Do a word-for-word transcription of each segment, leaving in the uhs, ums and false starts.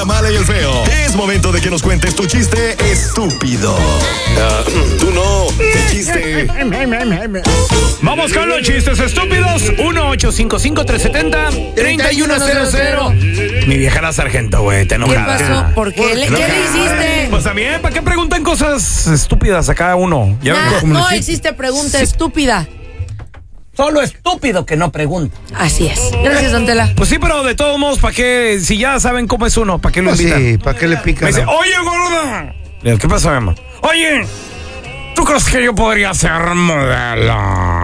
mala y el feo. Es momento de que nos cuentes tu chiste estúpido. Uh, tú no, el chiste. Vamos con los chistes estúpidos. uno ocho cinco cinco, tres siete cero, tres uno cero cero. Mi vieja la sargento, güey, te enojada. ¿Qué pasó? ¿Por qué? ¿Qué le hiciste? Pues también, ¿para qué preguntan cosas estúpidas a cada uno? Ya Nah, ven cómo no les- existe pregunta estúpida. Solo estúpido que no pregunta. Así es. Gracias, Don Tela. Pues sí, pero de todos modos, ¿para qué? Si ya saben cómo es uno, ¿para qué lo Pues invitan? sí, ¿para qué le Me pican? dice, oye, gorda. ¿Qué pasa, mi amor? Oye, ¿tú crees que yo podría ser modelo?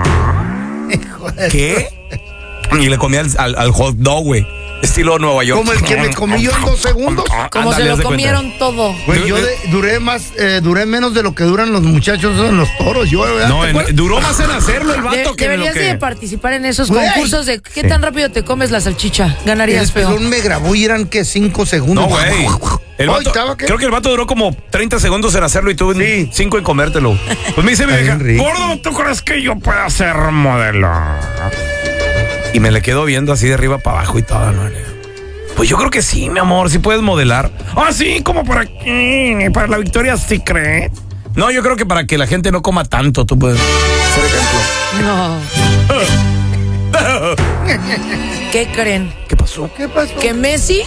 ¿Qué? Y le comí al, al, al hot dog, güey. Estilo Nueva York. Como el que me comí yo en dos segundos. Como Ándale, se lo haz de cuenta. comieron todo. Güey, yo de- duré más, eh, duré menos de lo que duran los muchachos en los toros. Yo, ¿verdad? No, ¿Te en- acuerdas? duró más en hacerlo el vato De- que en lo deberías que... de participar en esos Güey. concursos de qué Sí. tan rápido te comes la salchicha. El Ganarías, feo. pelón me grabó y eran que cinco segundos. No, güey. El Ay, vato- ¿estaba qué? creo que el vato duró como treinta segundos en hacerlo y tú Sí. cinco en comértelo. Pues me dice mi Está vieja, bien rico. gordo, ¿tú crees que yo pueda ser modelo? Y me le quedo viendo así de arriba para abajo y todo, ¿no? Le digo, pues yo creo que sí, mi amor, sí puedes modelar. Ah, sí, como por aquí, para la Victoria's Secret. No, yo creo que para que la gente no coma tanto, tú puedes ser ejemplo. No. ¿Qué creen? ¿Qué pasó? ¿Qué pasó? Que Messi,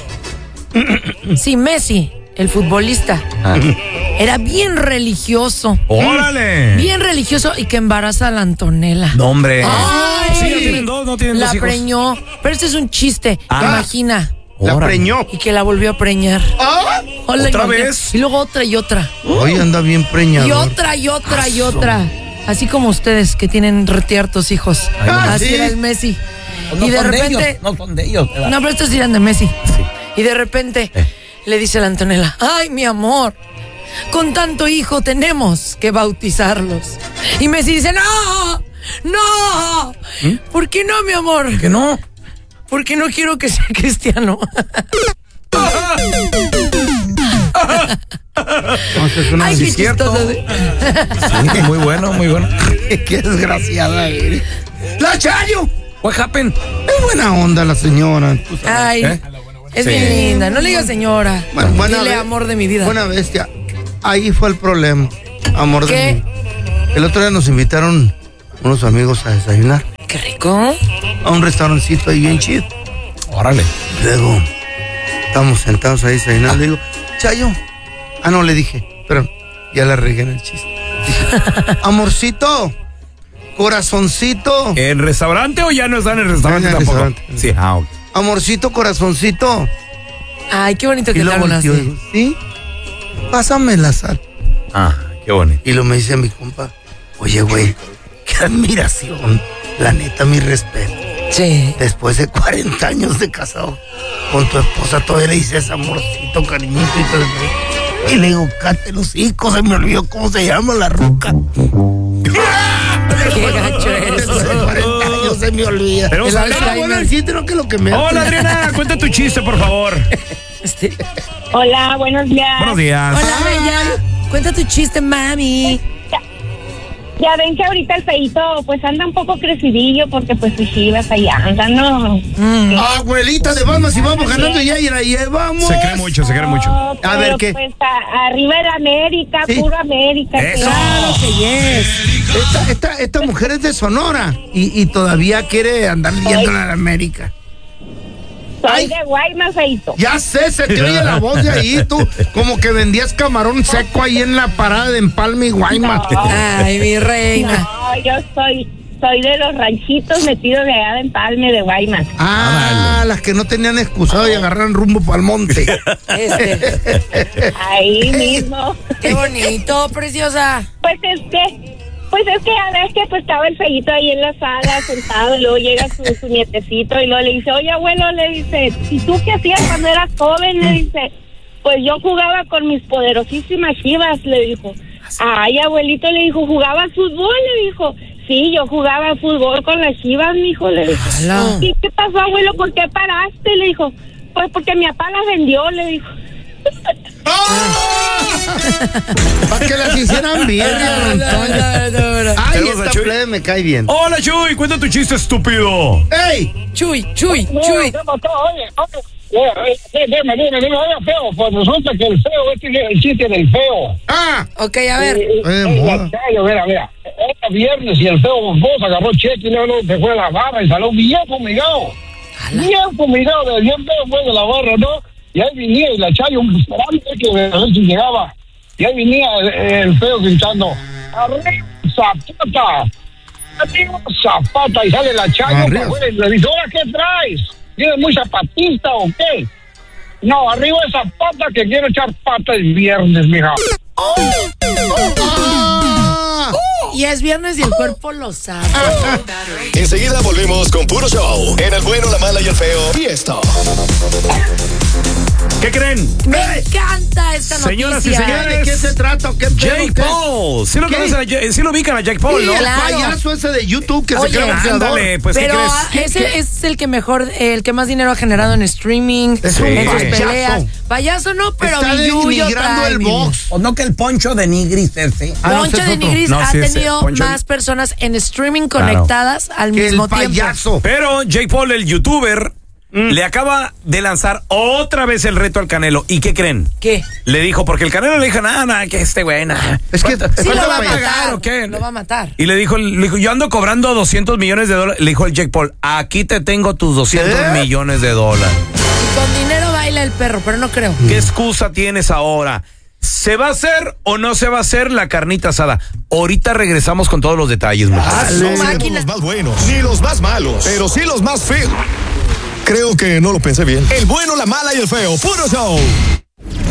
sí, Messi, el futbolista, era bien religioso. ¡Órale! Bien religioso y que embaraza a la Antonella. No, hombre. Ay. Sí, ya tienen dos, no tienen La dos hijos. preñó. Pero este es un chiste. Ah. Imagina. La Órale. preñó. Y que la volvió a preñar. ¡Ah! Hola, ¿Otra imagina- vez? Y luego otra y otra. Hoy anda bien preñado. Y otra y otra y otra. Así como ustedes que tienen retiertos hijos. Ay, no. Así ¿sí? era el Messi. No y de son repente. ellos, no son de ellos. ¿verdad? No, pero estos dirán de Messi. Y de repente le dice la Antonella, ay, mi amor, con tanto hijo tenemos que bautizarlos. Y Messi dice, no, no. ¿Por qué no, mi amor? ¿Que no? Porque no quiero que sea cristiano. Entonces, es una Ay, qué sí, cierto. chistoso. Sí, muy bueno, muy bueno. Qué desgraciada eres. ¡La Chayo! What happened? Es buena onda la señora. tú sabes. Ay, ¿Eh? es Sí. bien linda. No le digas señora. Bueno, buena Dile be- amor de mi vida. Buena bestia. Ahí fue el problema. Amor de ¿Qué? mi. El otro día nos invitaron unos amigos a desayunar Qué rico. a un restaurancito ahí bien chido. Órale. Luego, estamos sentados ahí desayunando. Le digo, Chayo. Ah, no, le dije. Pero ya la regué en el chiste. Dije, amorcito, corazoncito. ¿En restaurante o ya no están en el restaurante En el tampoco? restaurante. Sí, ah, ok. Amorcito, corazoncito. Ay, qué bonito que Y te lo hablan volteó y así. digo, ¿sí? Pásame la sal. Ah, qué bonito. Y lo me dice mi compa, oye, güey, qué admiración. La neta, mi respeto. Sí. Después de cuarenta años de casado con tu esposa, todavía le dices amorcito, cariñito y todo. Y le digo, cállate los hijos, se me olvidó cómo se llama la ruca. Qué gacho eres. Después de cuarenta años se me olvida. Tenemos El a Adriana, Alzheimer. bueno, el chiste no que lo que me Hola, Adriana, cuenta tu chiste, por favor. Este, Hola, buenos días. Buenos días. Hola, bella. Cuenta tu chiste, mami. Ya ven que ahorita el feíto pues anda un poco crecidillo porque pues sus chivas ahí andan, ¿no? Abuelita de vamos y vamos ganando ya y la llevamos. Se cree mucho, se cree mucho. No, A ver, pero, ¿qué? Pues a- arriba era América, Sí. puro América. Eso. claro. Que yes. Esta, esta, esta mujer es de Sonora y, y todavía quiere andar yendo a la América. Soy Ay. de Guaymas, feíto. Ya sé, se te oye la voz de ahí, tú, como que vendías camarón seco ahí en la parada de Empalme y Guaymas. Ay, mi reina. No, yo soy, soy de los ranchitos metidos de allá de Empalme, de Guaymas. Ah, las que no tenían excusado y agarraron rumbo para el monte. Este, Ahí mismo. qué bonito, preciosa. Pues es que, pues es que a ver que pues estaba el feíto ahí en la sala sentado y luego llega su, su nietecito y luego le dice, oye abuelo, le dice, ¿y tú qué hacías cuando eras joven? Le dice, pues yo jugaba con mis poderosísimas chivas, le dijo. Ay, abuelito, le dijo, ¿jugabas fútbol? Le dijo, sí, yo jugaba fútbol con las chivas, mijo, le dijo. Ala. ¿Y qué pasó, abuelo? ¿Por qué paraste? Le dijo, pues porque mi papá las vendió, le dijo. Para que las hicieran bien, don Toño. Ay, Tenemos a esta Chuy. plebe me cae bien. Hola, Chuy, cuenta tu chiste, estúpido. ¡Ey! Chuy, Chuy, Mira, Chuy. ¿qué pasó? Oye, oye, Dime, dime, dime, oiga, feo, pues resulta que el feo, este es el chiste del feo. Ah, Ok, a ver. Eh, Oye, eh, moda. la Chayo, mira, mira, era viernes y el feo vos agarró cheque y luego luego se fue a la barra y salió bien fumigado. Bien fumigado, de bien feo fue de la barra, ¿no? Y ahí venía y la Chayo esperando que a ver si llegaba. Y ahí venía el, el feo gritando, arriba Zapata, arriba Zapata, y sale la Chayo Arriba. para afuera y le dice, ¿ahora qué traes? ¿Tienes muy zapatista o qué? No, arriba esa pata que quiero echar pata el viernes, mija. ah. Y es viernes y el cuerpo lo sabe. Enseguida volvemos con Puro Show. En El Bueno, la Mala y el Feo. Y esto. ¿Qué creen? Me encanta esta noticia. Señoras y señores, ¿De qué se trata? ¿Qué pedo? Jake ¿Qué? Paul. ¿Sí lo, ¿Qué? conocen a Ja- sí lo ubican a Jake Paul, Sí, no? el Claro. payaso ese de YouTube que Oye, se cree boxeador. Ándale, pues, ¿qué Pero crees? ah, ese es el que mejor, el que más dinero ha generado en streaming, Es un en sus payaso. peleas. Payaso no, pero Está Billuyo denigrando trae el dinero. box. O no que el Poncho de Nigris ese. Ah, no, Poncho ese es de otro. Nigris No, ha sí, ese, tenido Poncho- más personas en streaming Claro. conectadas al Que el mismo tiempo. payaso. Pero Jake Paul, el youtuber, le acaba de lanzar otra vez el reto al Canelo. ¿Y qué creen? ¿Qué? Le dijo, porque el Canelo le dijo, nada, nada, que este güey, nada. Es que ¿Cuánto- Sí, cuánto lo va a pagar matar. o qué? Lo va a matar. Y le dijo, le dijo, yo ando cobrando doscientos millones de dólares. Le dijo el Jake Paul, aquí te tengo tus doscientos ¿Qué? millones de dólares. Y con dinero baila el perro, pero no creo. ¿Qué excusa tienes ahora? ¿Se va a hacer o no se va a hacer la carnita asada? Ahorita regresamos con todos los detalles, muchachos. Su No seremos máquina. los más buenos, ni los más malos, pero sí los más feos. Creo que no lo pensé bien. El Bueno, la Mala y el Feo. Puro Show.